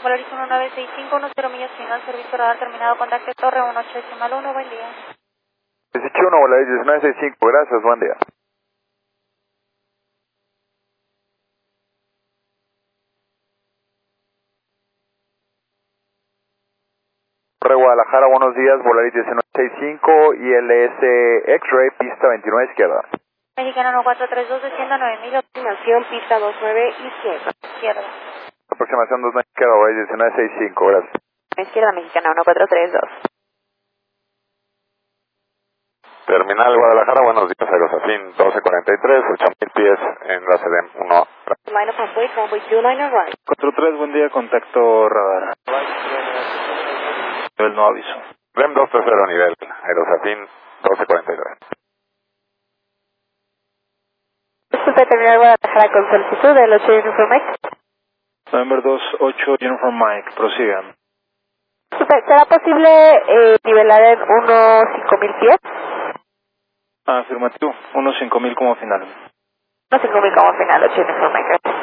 Volaris 1965, 10 millas final, servicio radar terminado, contacto Torre 18.1, buen día. 18-1, Volaris 1965, gracias, buen día. Torre Guadalajara, buenos días, Volaris 1965, ILS X-Ray, pista 29 izquierda. Mexicana 1432, descienda 9000, Aproximación, pista 29 izquierda. izquierda. Aproximación 29 izquierda, Volaris 1965, gracias. Izquierda mexicana 1432. Terminal Guadalajara, buenos días, Aerosafin 1243, 8000 pies en la CDM 1. Line of halfway, runway 29 on right. 43, buen día, contacto radar. El no aviso. REM 230 nivel, Aerosafin 1243. Disculpe, terminal Guadalajara con solicitud del 8 Uniform Mike. November 28, Uniform Mike, prosigan. Disculpe, ¿será posible nivelar en 1.5000 pies? Afirmativo, 1.5000 como final. 1.5000 como final, 8 Uniform Mike.